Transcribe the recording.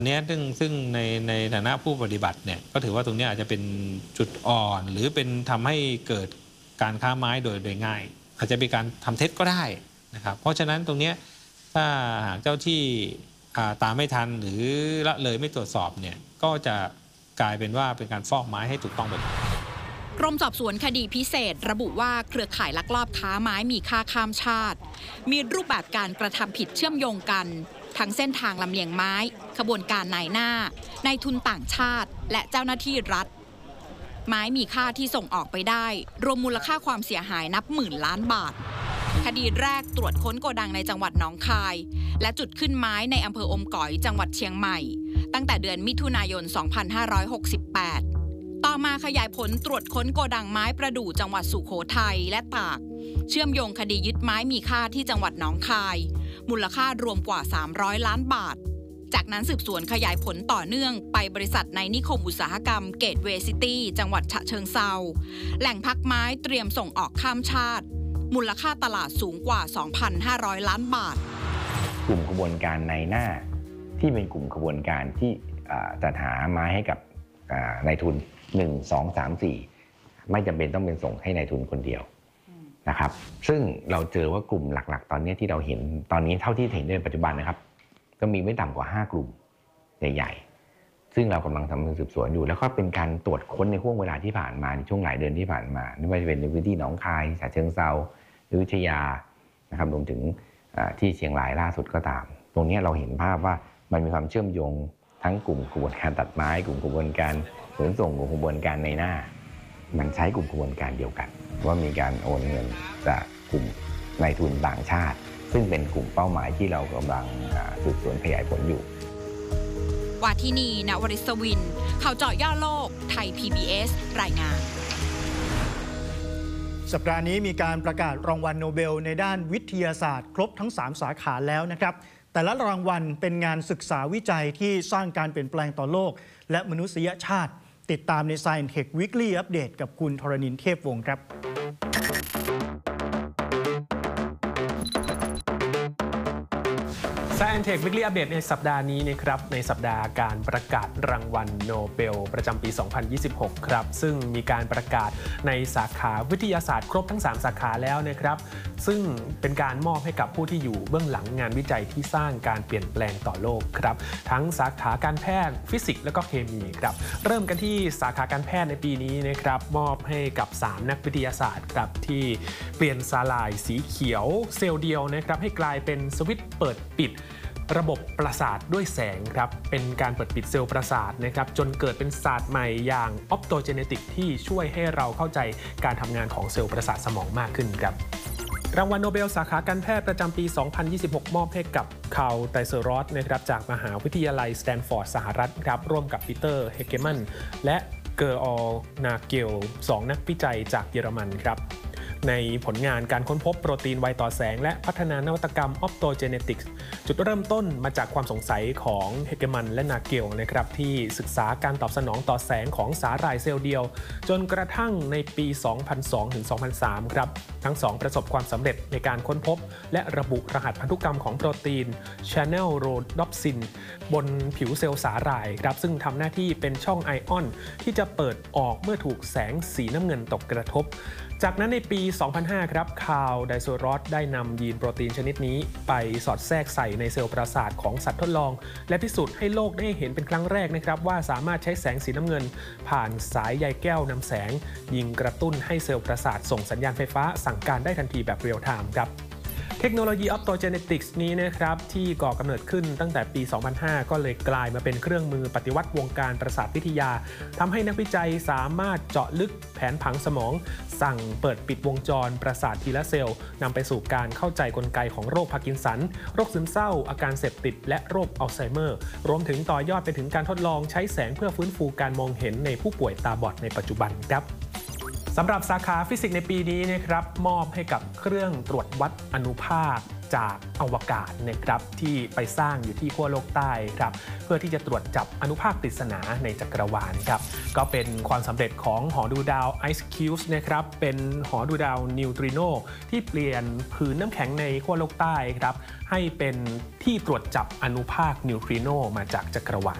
เนี้ยซึ่งในฐานะผู้ปฏิบัติเนี่ยก็ถือว่าตรงนี้อาจจะเป็นจุดอ่อนหรือเป็นทำให้เกิดการค้าไม้โดยง่ายอาจจะเป็นการทำเท็จก็ได้นะครับเพราะฉะนั้นตรงนี้ถ้าหากเจ้าที่ตามไม่ทันหรือละเลยไม่ตรวจสอบเนี่ยก็จะกลายเป็นว่าเป็นการฟอกไม้ให้ถูกต้องไปกรมสอบสวนคดีพิเศษระบุว่าเครือข่ายลักลอบค้าไม้มีค่าข้ามชาติมีรูปแบบการกระทำผิดเชื่อมโยงกันทั้งเส้นทางลำเลียงไม้ขบวนการนายหน้านายทุนต่างชาติและเจ้าหน้าที่รัฐไม้มีค่าที่ส่งออกไปได้รวมมูลค่าความเสียหายนับหมื่นล้านบาทคดีแรกตรวจค้นโกดังในจังหวัดหนองคายและจุดขึ้นไม้ในอำเภออมก๋อยจังหวัดเชียงใหม่ตั้งแต่เดือนมิถุนายน 2568 ต่อมาขยายผลตรวจค้นโกดังไม้ประดู่จังหวัดสุโขทัยและตากเชื่อมโยงคดียึดไม้มีค่าที่จังหวัดหนองคายมูลค่ารวมกว่า300ล้านบาทจากนั้นสืบสวนขยายผลต่อเนื่องไปบริษัทในนิคมอุตสาหกรรมเกตเวย์ซิตี้จังหวัดฉะเชิงเทราแหล่งพักไม้เตรียมส่งออกข้ามชาติมูลค่าตลาดสูงกว่า 2,500 ล้านบาทกลุ่มขบวนการนายหน้าที่เป็นกลุ่มขบวนการที่จัดหาไม้ให้กับนายทุน1 2 3 4ไม่จำเป็นต้องเป็นส่งให้นายทุนคนเดียวนะครับซึ่งเราเจอว่ากลุ่มหลักๆตอนนี้ที่เราเห็นตอนนี้เท่าที่เห็นในปัจจุบันนะครับก็มีไม่ต่ำกว่า5กลุ่มใหญ่ๆซึ่งเรากำลังทำการสืบสวนอยู่แล้วก็เป็นการตรวจค้นในห่วงเวลาที่ผ่านมาในช่วงหลายเดือนที่ผ่านมาไม่ว่าจะเป็นในพื้นที่หนองคายฉะเชิงเทราอยุธยานะครับรวมถึงที่เชียงรายล่าสุดก็ตามตรงนี้เราเห็นภาพว่ามันมีความเชื่อมโยงทั้งกลุ่มขบวนการตัดไม้กลุ่มขบวนการขนส่งกลุ่มขบวนการในหน้ามันใช้กลุ่มขบวนการเดียวกันว่ามีการโอนเงินจากกลุ่มนายทุนต่างชาติซึ่งเป็นกลุ่มเป้าหมายที่เรากำลังสืบสวนขยายผลอยู่วาทินี ณ วริศวินข่าวเจาะย่อโลกไทย PBS รายงานสัปดาห์นี้มีการประกาศรางวัลโนเบลในด้านวิทยาศาสตร์ครบทั้ง3สาขาแล้วนะครับแต่ละรางวัลเป็นงานศึกษาวิจัยที่สร้างการเปลี่ยนแปลงต่อโลกและมนุษยชาติติดตามใน Science Tech Weekly Update กับคุณธรณินทร์เทพวงศ์ครับ Science Tech Weekly Update ในสัปดาห์นี้นะครับในสัปดาห์การประกาศรางวัลโนเบลประจำปี 2026 ครับซึ่งมีการประกาศในสาขาวิทยาศาสตร์ครบทั้ง3สาขาแล้วนะครับซึ่งเป็นการมอบให้กับผู้ที่อยู่เบื้องหลังงานวิจัยที่สร้างการเปลี่ยนแปลงต่อโลกครับทั้งสาขาการแพทย์ฟิสิกส์และก็เคมีครับเริ่มกันที่สาขาการแพทย์ในปีนี้นะครับมอบให้กับ3นักวิทยาศาสตร์ครับที่เปลี่ยนสาหร่ายสีเขียวเซลล์เดียวนะครับให้กลายเป็นสวิตช์เปิดปิดระบบประสาทด้วยแสงครับเป็นการเปิดปิดเซลล์ประสาทนะครับจนเกิดเป็นศาสตร์ใหม่อย่างออปโตเจเนติกที่ช่วยให้เราเข้าใจการทำงานของเซลล์ประสาทสมองมากขึ้นครับรางวัลโนเบลสาขาการแพทย์ประจำปี 2026 มอบให้กับคาร์ล ไตเซอรอสนะครับจากมหาวิทยาลัยสแตนฟอร์ดสหรัฐครับร่วมกับปีเตอร์ เฮเกมันและเกอร์ออล นาเกล2นักวิจัยจากเยอรมันครับในผลงานการค้นพบโปรตีนไวต่อแสงและพัฒนานวัตกรรมออปโตเจเนติกส์จุดเริ่มต้นมาจากความสงสัยของเฮเกมันและนาเกลนะครับที่ศึกษาการตอบสนองต่อแสงของสาหร่ายเซลล์เดียวจนกระทั่งในปี 2002 ถึง 2003 ครับทั้งสองประสบความสำเร็จในการค้นพบและระบุรหัสพันธุกรรมของโปรตีน Channel Rhodopsin บนผิวเซลล์สาหร่ายครับซึ่งทำหน้าที่เป็นช่องไอออนที่จะเปิดออกเมื่อถูกแสงสีน้ำเงินตกกระทบจากนั้นในปี 2005 ครับคาร์ล ไดโซรอสได้นำยีนโปรตีนชนิดนี้ไปสอดแทรกใส่ในเซลล์ประสาทของสัตว์ทดลองและพิสูจน์ให้โลกได้เห็นเป็นครั้งแรกนะครับว่าสามารถใช้แสงสีน้ำเงินผ่านสายใยแก้วนำแสงยิงกระตุ้นให้เซลล์ประสาทส่งสัญญาณไฟฟ้าสั่งการได้ทันทีแบบเรียลไทม์ครับเทคโนโลยีออปโตเจเนติกส์นี้นะครับที่ก่อกำเนิดขึ้นตั้งแต่ปี 2005 ก็เลยกลายมาเป็นเครื่องมือปฏิวัติวงการประสาทวิทยาทำให้นักวิจัยสามารถเจาะลึกแผนผังสมองสั่งเปิดปิดวงจรประสาททีละเซลล์นำไปสู่การเข้าใจกลไกของโรคพาร์กินสันโรคซึมเศร้าอาการเสพติดและโรคอัลไซเมอร์รวมถึงต่อยอดไปถึงการทดลองใช้แสงเพื่อฟื้นฟูการมองเห็นในผู้ป่วยตาบอดในปัจจุบันครับสำหรับสาขาฟิสิกส์ในปีนี้นะครับมอบให้กับเครื่องตรวจวัดอนุภาคจากอวกาศนะครับที่ไปสร้างอยู่ที่ขั้วโลกใต้ครับเพื่อที่จะตรวจจับอนุภาคปริศนาในจักรวาลครับก็เป็นความสำเร็จของหอดูดาว IceCube นะครับเป็นหอดูดาวนิวตริโนที่เปลี่ยนผืนน้ำแข็งในขั้วโลกใต้ครับให้เป็นที่ตรวจจับอนุภาคนิวทริโนมาจากจักรวาล